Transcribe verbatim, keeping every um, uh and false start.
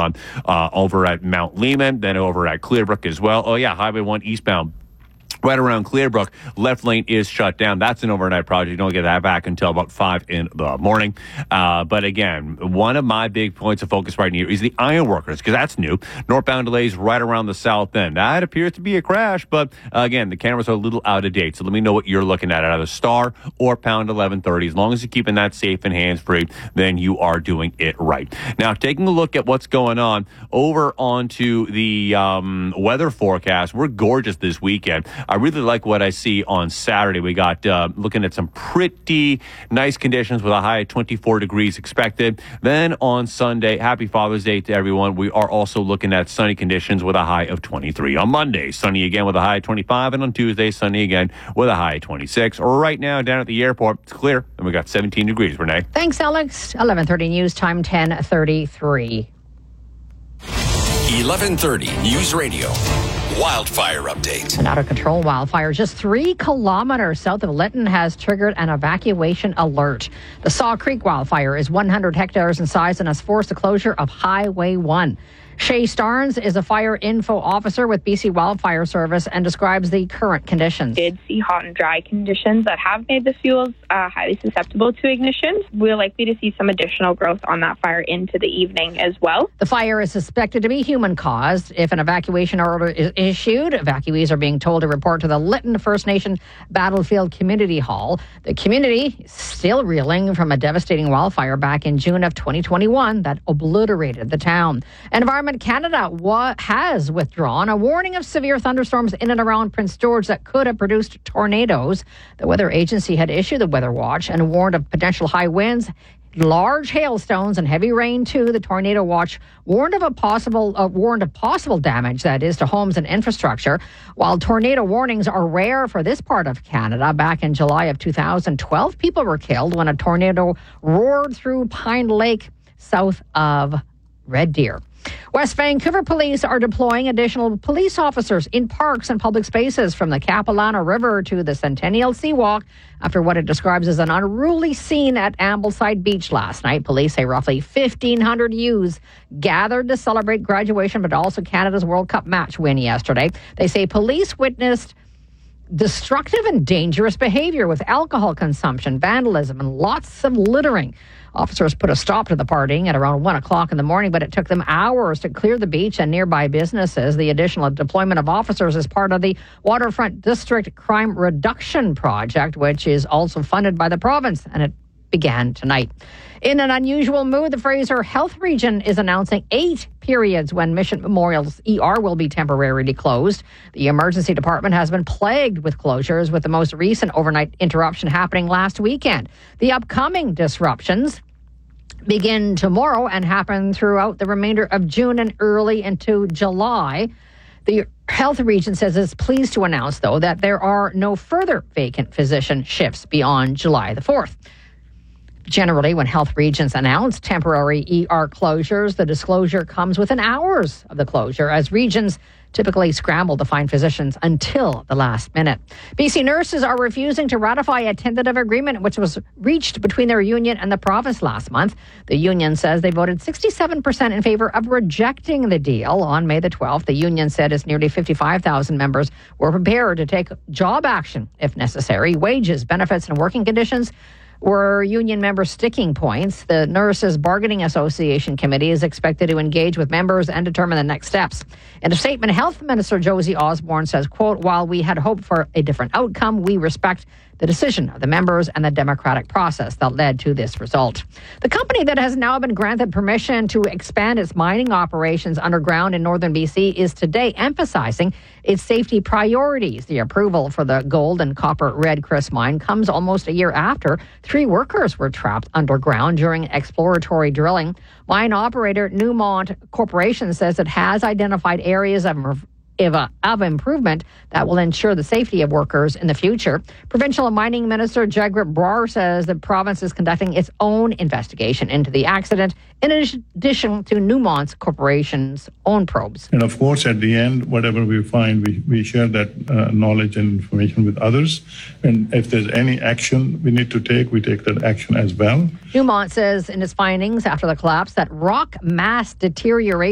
on uh, over at Mount Lehman, then over at Clearbrook as well. Oh, yeah, Highway one eastbound. Right around Clearbrook, left lane is shut down. That's an overnight project. You don't get that back until about five in the morning. Uh, but again, one of my big points of focus right here is the ironworkers, because that's new. Northbound delays right around the south end. That appears to be a crash, but uh, again, the cameras are a little out of date. So let me know what you're looking at, either Star or Pound eleven thirty. As long as you're keeping that safe and hands-free, then you are doing it right. Now, taking a look at what's going on over onto the um, weather forecast, we're gorgeous this weekend. I really like what I see on Saturday. We got uh, looking at some pretty nice conditions with a high of twenty-four degrees expected. Then on Sunday, happy Father's Day to everyone. We are also looking at sunny conditions with a high of twenty-three. On Monday, sunny again with a high of twenty-five. And on Tuesday, sunny again with a high of twenty-six. Right now, down at the airport, it's clear. And we got seventeen degrees, Renee. Thanks, Alex. eleven thirty news time, ten thirty-three. eleven thirty News Radio. Wildfire update. An out-of-control wildfire just three kilometers south of Lytton has triggered an evacuation alert. The Saw Creek wildfire is one hundred hectares in size and has forced the closure of Highway one. Shay Starnes is a fire info officer with B C Wildfire Service and describes the current conditions. We did see hot and dry conditions that have made the fuels uh, highly susceptible to ignition. We're likely to see some additional growth on that fire into the evening as well. The fire is suspected to be human-caused. If an evacuation order is issued, evacuees are being told to report to the Lytton First Nation Battlefield Community Hall. The community is still reeling from a devastating wildfire back in June of twenty twenty-one that obliterated the town. Environment Canada wa- has withdrawn a warning of severe thunderstorms in and around Prince George that could have produced tornadoes. The weather agency had issued the weather watch and warned of potential high winds, large hailstones, and heavy rain too. The tornado watch warned of a possible uh, warned of possible damage, that is, to homes and infrastructure. While tornado warnings are rare for this part of Canada, back in July of two thousand twelve, people were killed when a tornado roared through Pine Lake south of Red Deer. West Vancouver police are deploying additional police officers in parks and public spaces from the Capilano River to the Centennial Seawalk after what it describes as an unruly scene at Ambleside Beach last night. Police say roughly fifteen hundred youths gathered to celebrate graduation, but also Canada's World Cup match win yesterday. They say police witnessed destructive and dangerous behavior with alcohol consumption, vandalism, and lots of littering. Officers put a stop to the partying at around one o'clock in the morning, but it took them hours to clear the beach and nearby businesses. The additional deployment of officers is part of the Waterfront District Crime Reduction Project, which is also funded by the province, and it began tonight. In an unusual mood, the Fraser Health Region is announcing eight periods when Mission Memorial's E R will be temporarily closed. The emergency department has been plagued with closures, with the most recent overnight interruption happening last weekend. The upcoming disruptions begin tomorrow and happen throughout the remainder of June and early into July. The health region says it's pleased to announce, though, that there are no further vacant physician shifts beyond July the fourth. Generally, when health regions announce temporary E R closures, the disclosure comes within hours of the closure, as regions typically scramble to find physicians until the last minute. B C nurses are refusing to ratify a tentative agreement which was reached between their union and the province last month. The union says they voted sixty-seven percent in favor of rejecting the deal. On May the twelfth, the union said its nearly fifty-five thousand members were prepared to take job action if necessary. Wages, benefits, and working conditions were union members' sticking points. The Nurses Bargaining Association Committee is expected to engage with members and determine the next steps. In a statement, Health Minister Josie Osborne says, quote, "While we had hoped for a different outcome, we respect the decision of the members and the democratic process that led to this result." The company that has now been granted permission to expand its mining operations underground in northern B C is today emphasizing its safety priorities. The approval for the gold and copper Red Chris mine comes almost a year after three workers were trapped underground during exploratory drilling. Mine operator Newmont Corporation says it has identified areas of of improvement that will ensure the safety of workers in the future. Provincial Mining Minister Jagrit Brar says the province is conducting its own investigation into the accident, in addition to Newmont Corporation's own probes. And of course, at the end, whatever we find, we, we share that uh, knowledge and information with others. And if there's any action we need to take, we take that action as well. Newmont says in its findings after the collapse that rock mass deterioration